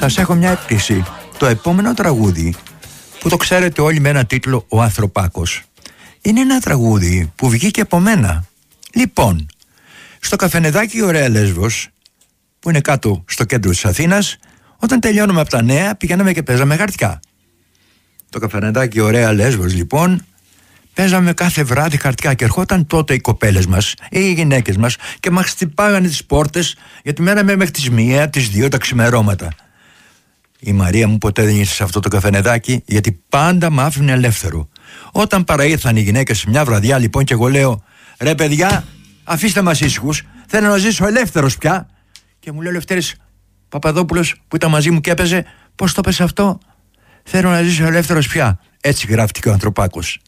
θα σας έχω μια έκπληξη. Το επόμενο τραγούδι, που το ξέρετε όλοι με ένα τίτλο «Ο Ανθρωπάκος», είναι ένα τραγούδι που βγήκε από μένα. Λοιπόν, στο καφενεδάκι Ωραία Λέσβος, που είναι κάτω στο κέντρο της Αθήνας, όταν τελειώνουμε από τα νέα πηγαίναμε και παίζαμε χαρτιά. Το καφενεδάκι Ωραία Λέσβος λοιπόν, παίζαμε κάθε βράδυ χαρτιά και ερχόταν τότε οι κοπέλες μας ή οι γυναίκες μας και μας χτυπάγανε τις πόρτες, γιατί μέναμε μέχρι τις 1, τις 2 τα ξημερώματα. Η Μαρία μου ποτέ δεν ήρθε σε αυτό το καφενεδάκι, γιατί πάντα μ' άφηνε ελεύθερο. Όταν παραήρθαν οι γυναίκες μια βραδιά λοιπόν και εγώ λέω «Ρε παιδιά, αφήστε μας ήσυχους, θέλω να ζήσω ελεύθερος πια». Και μου λέει ο Λευτέρης Παπαδόπουλος που ήταν μαζί μου και έπαιζε «Πώς το πες αυτό?» «Θέλω να ζήσω ελεύθερος πια». Έτσι γράφτηκε ο Ανθρωπάκος.